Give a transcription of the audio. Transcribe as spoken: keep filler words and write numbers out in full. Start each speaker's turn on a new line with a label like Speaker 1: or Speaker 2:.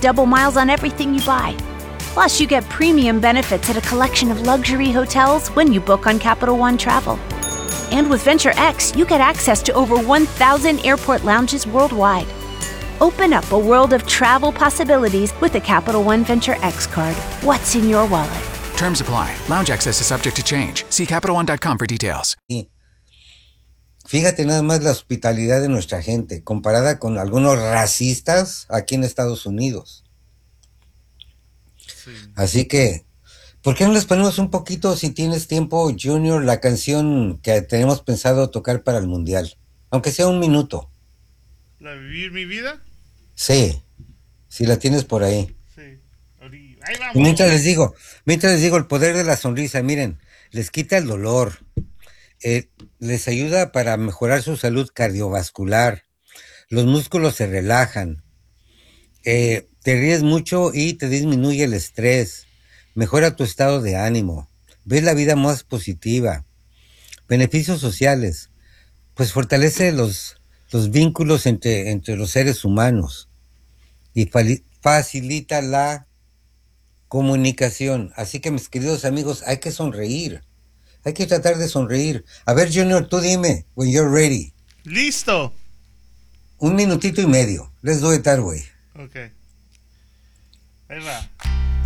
Speaker 1: double miles on everything you buy. Plus, you get premium benefits at a collection of luxury hotels when you book on Capital One Travel. And with Venture X, you get access to over one thousand airport lounges worldwide. Open up a world of travel possibilities with the Capital One Venture X card. What's in your wallet?
Speaker 2: Terms apply. Lounge access is subject to change. See Capital One dot com for details.
Speaker 3: Sí. Fíjate nada más la hospitalidad de nuestra gente, comparada con algunos racistas aquí en Estados Unidos. Sí. Así que, ¿por qué no les ponemos un poquito, si tienes tiempo, Junior, la canción que tenemos pensado tocar para el Mundial? Aunque sea un minuto.
Speaker 4: ¿La Vivir mi vida?
Speaker 3: Sí, si la tienes por ahí.
Speaker 4: Sí. Ahí vamos.
Speaker 3: Y mientras les digo, mientras les digo, el poder de la sonrisa, miren, les quita el dolor, eh, les ayuda para mejorar su salud cardiovascular, los músculos se relajan, eh, te ríes mucho y te disminuye el estrés, mejora tu estado de ánimo, ves la vida más positiva, beneficios sociales, pues fortalece los, los vínculos entre, entre los seres humanos y facilita la comunicación. Así que, mis queridos amigos, hay que sonreír. Hay que tratar de sonreír. A ver, Junior, tú dime, when you're ready.
Speaker 4: ¡Listo!
Speaker 3: Un minutito y medio. Let's do it that way.
Speaker 4: Ok. Ahí va.